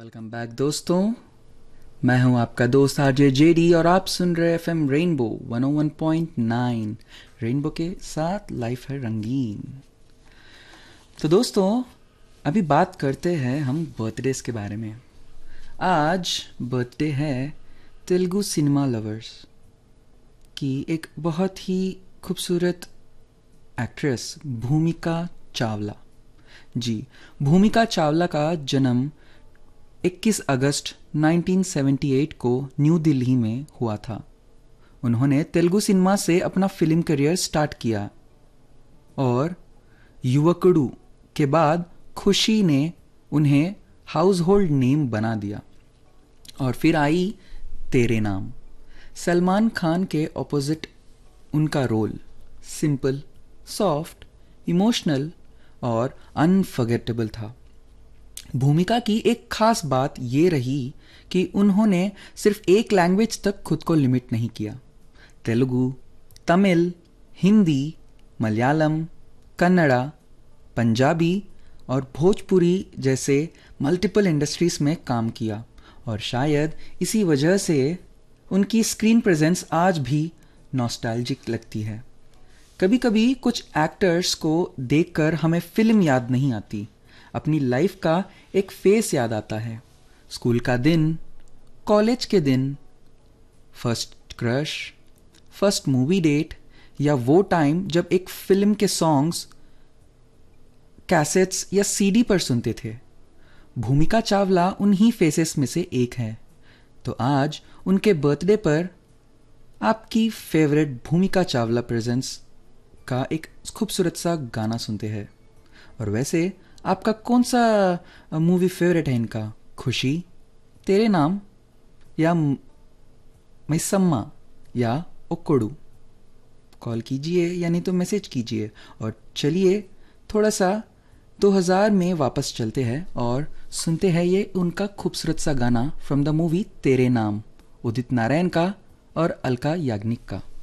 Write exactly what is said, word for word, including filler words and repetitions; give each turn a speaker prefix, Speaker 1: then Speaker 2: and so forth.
Speaker 1: Welcome back दोस्तों। मैं हूं आपका दोस्त आरजे जेडी और आप सुन रहे एफएम रेनबो वन ओ वन पॉइंट नाइन। रेनबो के साथ लाइफ है रंगीन। तो दोस्तों अभी बात करते हैं हम बर्थडेज के बारे में। आज बर्थडे है तेलुगु सिनेमा लवर्स की एक बहुत ही खूबसूरत एक्ट्रेस भूमिका चावला। जी, भूमिका चावला का जन्म इक्कीस अगस्त उन्नीस सौ अठहत्तर को न्यू दिल्ली में हुआ था। उन्होंने तेलुगु सिनेमा से अपना फिल्म करियर स्टार्ट किया और युवकुडु के बाद खुशी ने उन्हें हाउस होल्ड नेम बना दिया। और फिर आई तेरे नाम। सलमान खान के ऑपोजिट उनका रोल सिंपल, सॉफ्ट, इमोशनल और अनफॉरगेटेबल था। भूमिका की एक खास बात ये रही कि उन्होंने सिर्फ एक लैंग्वेज तक खुद को लिमिट नहीं किया। तेलुगु, तमिल, हिंदी, मलयालम, कन्नड़ा, पंजाबी और भोजपुरी जैसे मल्टीपल इंडस्ट्रीज में काम किया और शायद इसी वजह से उनकी स्क्रीन प्रेजेंस आज भी नॉस्टैल्जिक लगती है। कभी कभी कुछ एक्टर्स को देखकर हमें फिल्म याद नहीं आती, अपनी लाइफ का एक फेस याद आता है। स्कूल का दिन, कॉलेज के दिन, first crush, first movie date या वो टाइम जब एक फिल्म के सॉन्ग्स कैसेट्स या सीडी पर सुनते थे। भूमिका चावला उन्हीं फेसेस में से एक है। तो आज उनके बर्थडे पर आपकी फेवरेट भूमिका चावला प्रेजेंस का एक खूबसूरत सा गाना सुनते हैं। और वैसे आपका कौन सा मूवी फेवरेट है इनका? खुशी, तेरे नाम या मैसम्मा या ओकोडू? कॉल कीजिए या नहीं तो मैसेज कीजिए। और चलिए थोड़ा सा दो हज़ार में वापस चलते हैं और सुनते हैं ये उनका खूबसूरत सा गाना फ्रॉम द मूवी तेरे नाम, उदित नारायण का और अलका याग्निक का।